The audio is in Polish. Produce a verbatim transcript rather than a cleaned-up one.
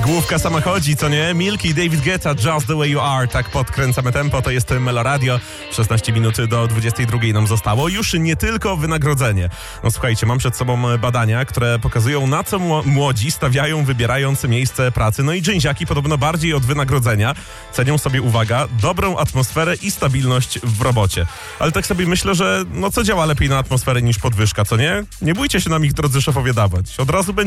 Główka sama chodzi, co nie? Milky, David Guetta, Just the way you are. Tak podkręcamy tempo, to jest Meloradio. szesnaście minut do dwudziestej drugiej nam zostało. Już nie tylko wynagrodzenie. No słuchajcie, mam przed sobą badania, które pokazują, na co młodzi stawiają, wybierając miejsce pracy. No i dżęziaki podobno bardziej od wynagrodzenia cenią sobie, uwaga, dobrą atmosferę i stabilność w robocie. Ale tak sobie myślę, że no co działa lepiej na atmosferę niż podwyżka, co nie? Nie bójcie się nam ich, drodzy szefowie, dawać. Od razu będzie